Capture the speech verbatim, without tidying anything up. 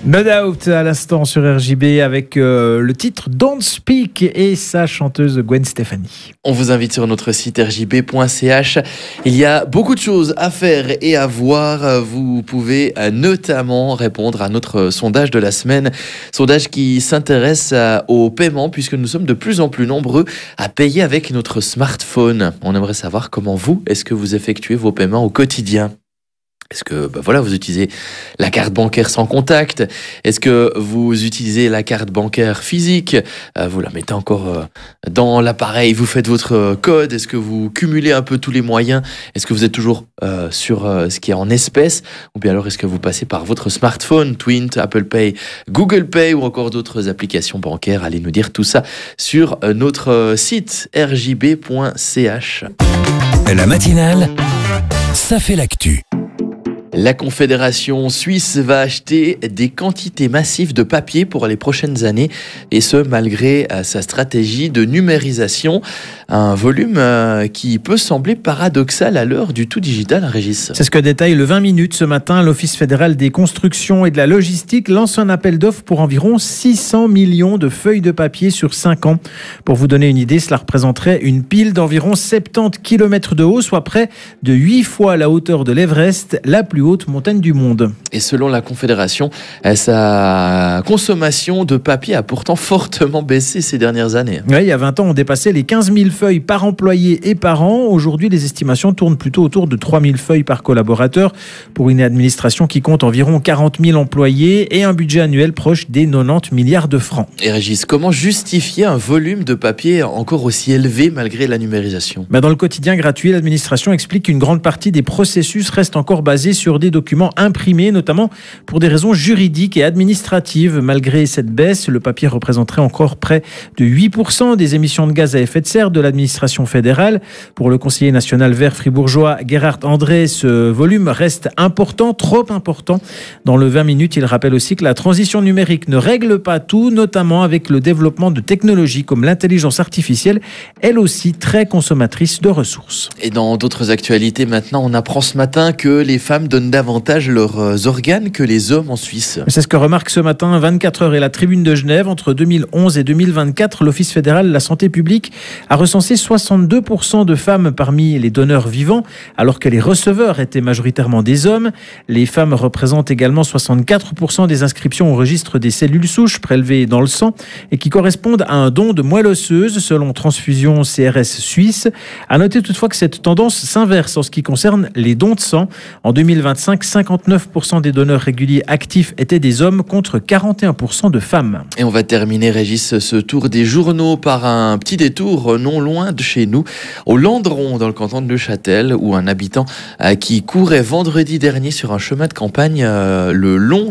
No Doubt à l'instant sur R J B avec euh, le titre Don't Speak et sa chanteuse Gwen Stefani. On vous invite sur notre site r j b point c h. Il y a beaucoup de choses à faire et à voir. Vous pouvez notamment répondre à notre sondage de la semaine. Sondage qui s'intéresse au paiement puisque nous sommes de plus en plus nombreux à payer avec notre smartphone. On aimerait savoir comment vous, est-ce que vous effectuez vos paiements au quotidien ? Est-ce que bah voilà, vous utilisez la carte bancaire sans contact ? Est-ce que vous utilisez la carte bancaire physique ? euh, Vous la mettez encore euh, dans l'appareil, vous faites votre euh, code. Est-ce que vous cumulez un peu tous les moyens ? Est-ce que vous êtes toujours euh, sur euh, ce qui est en espèces ? Ou bien alors est-ce que vous passez par votre smartphone, Twint, Apple Pay, Google Pay ou encore d'autres applications bancaires ? Allez nous dire tout ça sur euh, notre euh, site r j b point c h. La matinale, ça fait l'actu. La Confédération suisse va acheter des quantités massives de papier pour les prochaines années, et ce malgré sa stratégie de numérisation. Un volume qui peut sembler paradoxal à l'heure du tout digital, Régis. C'est ce que détaille le vingt minutes ce matin. L'Office fédéral des constructions et de la logistique lance un appel d'offres pour environ six cents millions de feuilles de papier sur cinq ans. Pour vous donner une idée, cela représenterait une pile d'environ soixante-dix kilomètres de haut, soit près de huit fois la hauteur de l'Everest, la plus haute montagne du monde. Et selon la Confédération, sa consommation de papier a pourtant fortement baissé ces dernières années. Oui, il y a vingt ans, on dépassait les quinze mille feuilles par employé et par an. Aujourd'hui, les estimations tournent plutôt autour de trois mille feuilles par collaborateur pour une administration qui compte environ quarante mille employés et un budget annuel proche des quatre-vingt-dix milliards de francs. Et Régis, comment justifier un volume de papier encore aussi élevé malgré la numérisation ? Ben dans le quotidien gratuit, l'administration explique qu'une grande partie des processus reste encore basée sur des documents imprimés, notamment pour des raisons juridiques et administratives. Malgré cette baisse, le papier représenterait encore près de huit pour cent des émissions de gaz à effet de serre de l'administration fédérale. Pour le conseiller national vert fribourgeois Gerhard André, ce volume reste important, trop important. Dans le vingt minutes, il rappelle aussi que la transition numérique ne règle pas tout, notamment avec le développement de technologies comme l'intelligence artificielle, elle aussi très consommatrice de ressources. Et dans d'autres actualités maintenant, on apprend ce matin que les femmes donnent davantage leurs organes que les hommes en Suisse. C'est ce que remarque ce matin vingt-quatre heures et la Tribune de Genève. Entre deux mille onze et deux mille vingt-quatre, l'Office fédéral de la santé publique a recensé soixante-deux pour cent de femmes parmi les donneurs vivants, alors que les receveurs étaient majoritairement des hommes. Les femmes représentent également soixante-quatre pour cent des inscriptions au registre des cellules souches prélevées dans le sang et qui correspondent à un don de moelle osseuse selon Transfusion C R S Suisse. À noter toutefois que cette tendance s'inverse en ce qui concerne les dons de sang. En deux mille vingt-cinq, cinquante-neuf pour cent des donneurs réguliers actifs étaient des hommes contre quarante et un pour cent de femmes. Et on va terminer, Régis, ce tour des journaux par un petit détour non loin de chez nous, au Landron, dans le canton de Neuchâtel, où un habitant qui courait vendredi dernier sur un chemin de campagne le long